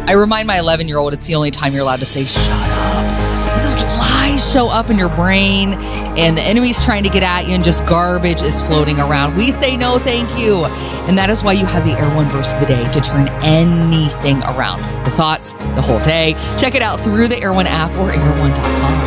I remind my 11-year-old it's the only time you're allowed to say, shut up. When those lies show up in your brain and the enemy's trying to get at you and just garbage is floating around, we say no thank you. And that is why you have the Air One verse of the day to turn anything around. The thoughts, the whole day. Check it out through the Air One app or airone.com.